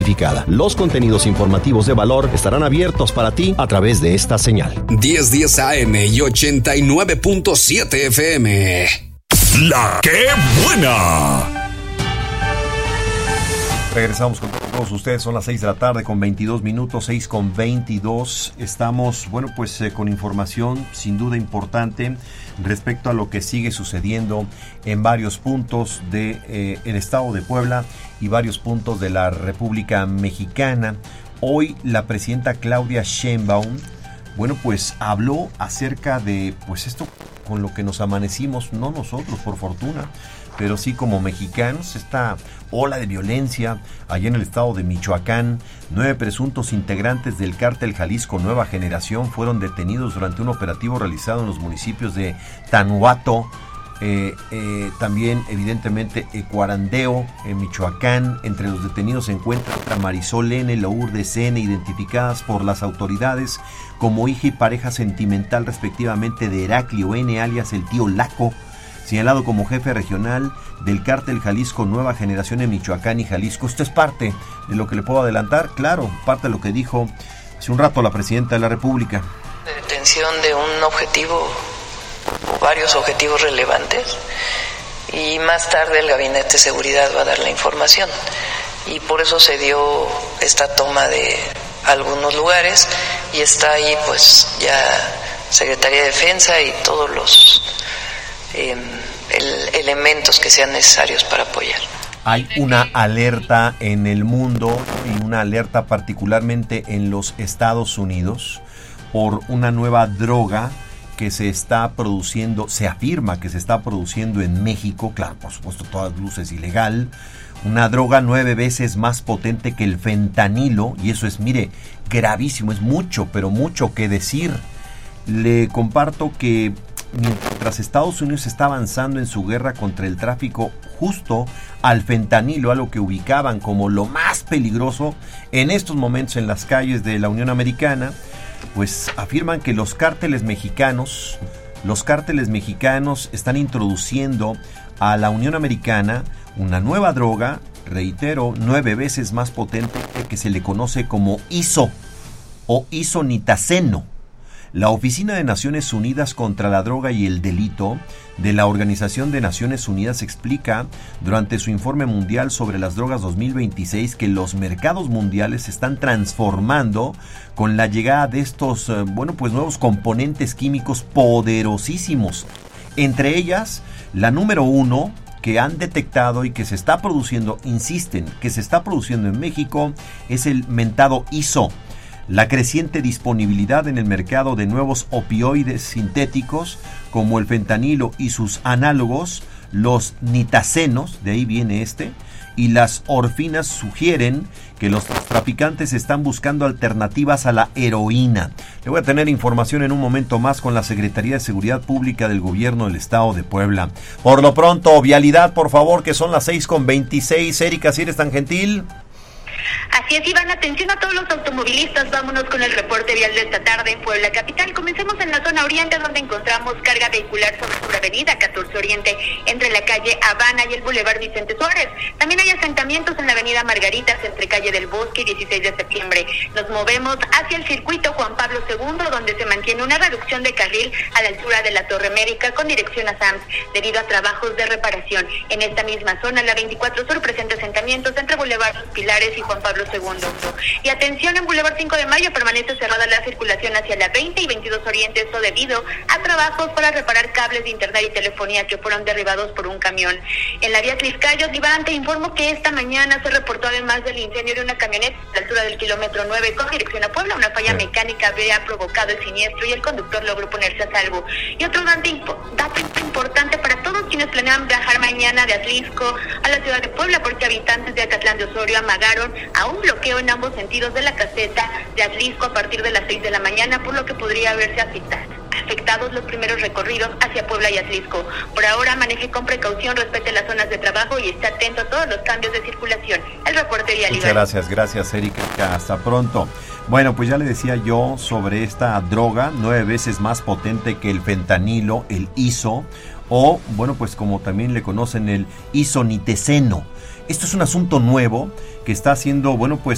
identificada. Los contenidos informativos de valor estarán abiertos para ti a través de esta señal. 1010 AM y 89.7 FM. ¡La que buena! Regresamos con todos ustedes, son las 6 de la tarde con 22 minutos, 6 con 22. Estamos, con información sin duda importante respecto a lo que sigue sucediendo en varios puntos del estado de Puebla y varios puntos de la República Mexicana. Hoy la presidenta Claudia Sheinbaum, habló acerca de, esto con lo que nos amanecimos, no nosotros por fortuna, pero sí como mexicanos, esta ola de violencia allá en el estado de Michoacán. 9 presuntos integrantes del cártel Jalisco Nueva Generación fueron detenidos durante un operativo realizado en los municipios de Tanuato, también evidentemente Cuarandeo, en Michoacán. Entre los detenidos se encuentra Marisol N., Lourdes N., identificadas por las autoridades como hija y pareja sentimental respectivamente de Heraclio N., alias el tío Laco, señalado como jefe regional del cártel Jalisco Nueva Generación en Michoacán y Jalisco. Esto es parte de lo que le puedo adelantar, claro, parte de lo que dijo hace un rato la presidenta de la República. Detención de un objetivo o varios objetivos relevantes, y más tarde el Gabinete de Seguridad va a dar la información, y por eso se dio esta toma de algunos lugares, y está ahí ya Secretaría de Defensa y todos los elementos que sean necesarios para apoyar. Hay una alerta en el mundo y una alerta particularmente en los Estados Unidos por una nueva droga que se está produciendo, se afirma que se está produciendo en México, claro, por supuesto, todas luces ilegal, una droga 9 veces más potente que el fentanilo, y eso es, gravísimo, es mucho, pero mucho que decir. Le comparto que mientras Estados Unidos está avanzando en su guerra contra el tráfico justo al fentanilo, a lo que ubicaban como lo más peligroso en estos momentos en las calles de la Unión Americana, afirman que los cárteles mexicanos están introduciendo a la Unión Americana una nueva droga, reitero, 9 veces más potente, que se le conoce como ISO o isonitaceno. La Oficina de Naciones Unidas contra la Droga y el Delito de la Organización de Naciones Unidas explica durante su informe mundial sobre las drogas 2026 que los mercados mundiales se están transformando con la llegada de estos nuevos componentes químicos poderosísimos. Entre ellas, la número 1 que han detectado y que se está produciendo, insisten, que se está produciendo en México, es el mentado ISO. La creciente disponibilidad en el mercado de nuevos opioides sintéticos como el fentanilo y sus análogos, los nitacenos, de ahí viene y las orfinas sugieren que los traficantes están buscando alternativas a la heroína. Le voy a tener información en un momento más con la Secretaría de Seguridad Pública del Gobierno del Estado de Puebla. Por lo pronto, vialidad, por favor, que son las 6:26. Erika, si eres tan gentil. Así es, Iván, atención a todos los automovilistas, vámonos con el reporte vial de esta tarde en Puebla Capital. Comencemos en la zona oriente, donde encontramos carga vehicular sobre avenida 14 Oriente, entre la calle Habana y el Boulevard Vicente Suárez. También hay asentamientos en la avenida Margaritas, entre calle del Bosque y 16 de septiembre. Nos movemos hacia el circuito Juan Pablo II, donde se mantiene una reducción de carril a la altura de la Torre América con dirección a Sams, debido a trabajos de reparación. En esta misma zona, la 24 Sur presenta asentamientos entre Boulevard Los Pilares y Juan Pablo II. Y atención, en Boulevard 5 de Mayo permanece cerrada la circulación hacia la 20 y 22 Oriente, esto debido a trabajos para reparar cables de internet y telefonía que fueron derribados por un camión. En la vía Tliscayos, Iván, te informo que esta mañana se reportó, además del incendio de una camioneta a la altura del kilómetro 9 con dirección a Puebla, una falla mecánica había provocado el siniestro y el conductor logró ponerse a salvo. Y otro dato importante para todos quienes planean viajar mañana de Atlisco a la ciudad de Puebla, porque habitantes de Acatlán de Osorio amagaron a un bloqueo en ambos sentidos de la caseta de Atlisco a partir de las 6 de la mañana, por lo que podría haberse afectados los primeros recorridos hacia Puebla y Atlisco. Por ahora, maneje con precaución, respete las zonas de trabajo y esté atento a todos los cambios de circulación. El reporte vial. Muchas gracias, Erika. Hasta pronto. Bueno, pues ya le decía yo sobre esta droga 9 veces más potente que el fentanilo, el ISO, o como también le conocen, el isonitaceno. Esto es un asunto nuevo que está haciendo,